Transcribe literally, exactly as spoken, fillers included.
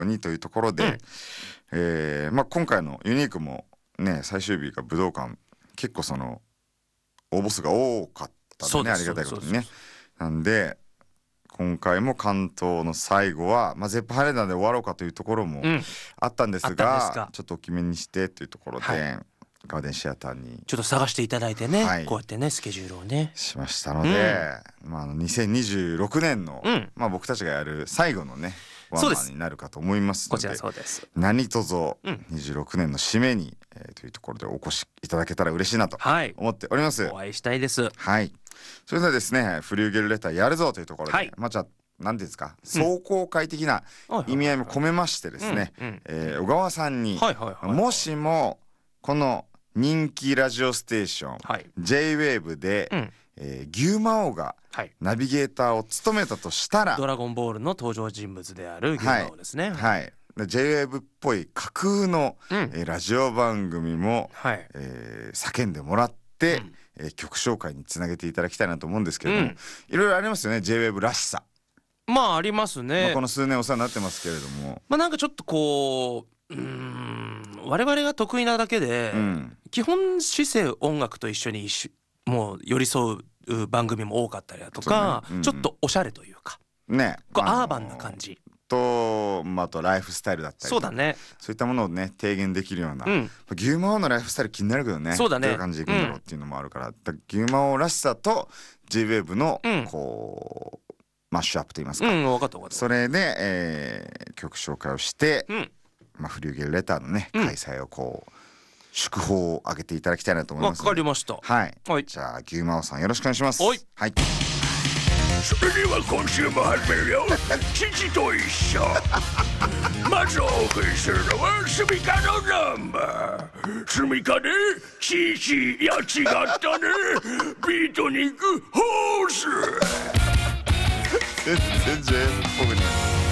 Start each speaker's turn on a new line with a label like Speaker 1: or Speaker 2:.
Speaker 1: にというところで、うんえーまあ、今回のユニークもね最終日が武道館結構その応募数が多かったんでねありがたいことにね。なんで今回も関東の最後は、まあ、ゼップハレダーで終わろうかというところもあったんですが、うん、ちょっと大きめにしてというところで、はい、ガーデンシアターに
Speaker 2: ちょっと探していただいてね、はい、こうやってねスケジュールをね
Speaker 1: しましたので、うんまあ、にせんにじゅうろくねんの、うんまあ、僕たちがやる最後のねワンマンになるかと思いますので、
Speaker 2: こちらそうです。
Speaker 1: 何卒にじゅうろくねんの締めに、えー、というところでお越しいただけたら嬉しいなと思っております、
Speaker 2: はい、お会いしたいです。
Speaker 1: はいそれではですねフリューゲルレターやるぞというところで、はい、まあじゃあ何ていうんですか壮行会的な意味合いも込めましてですね小川さんに、はいはいはい、もしもこの人気ラジオステーション、はい、ジェイウェーブ で、うんえー、牛魔王がナビゲーターを務めたとしたら、はい、
Speaker 2: ドラゴンボールの登場人物である牛魔王ですね、
Speaker 1: はいはいジェイウェーブ っぽい架空の、うんえー、ラジオ番組も、はいえー、叫んでもらって、うんえー、曲紹介につなげていただきたいなと思うんですけれども、うん、いろいろありますよね ジェイウェーブ らしさ。
Speaker 2: まあありますね、
Speaker 1: まあ、この数年お世話になってますけれども、
Speaker 2: まあなんかちょっとこううーん我々が得意なだけで、うん、基本姿勢音楽と一緒に一緒もう寄り添う番組も多かったりだとか、ねうんうん、ちょっとおしゃれというかねこうアーバンな感じ
Speaker 1: と、まあ、あとライフスタイルだったり
Speaker 2: そうだね
Speaker 1: そういったものをね提言できるような、うん、牛魔王のライフスタイル気になるけどね
Speaker 2: そうだね
Speaker 1: どういう感じでいくんだろうっていうのもあるから、うん、だから牛魔王らしさと ジェイウェーブ のこう、うん、マッシュアップと言いますか、
Speaker 2: うん、分かった分かった
Speaker 1: それで、えー、曲紹介をして、うんまあ、フリューゲルレターのね、うん、開催をこう祝報を挙げていただきたいなと思いますので。
Speaker 2: わかりました。
Speaker 1: はい、はい、じゃあ牛魔王さんよろしくお願いします。
Speaker 2: はい、
Speaker 1: はい、
Speaker 3: それでは今週も始めるよ父と一緒まずお送りするのはスミカのナンバースミカで父いや違ったねビートに行くホース
Speaker 1: 全然 ジェイエム っぽくね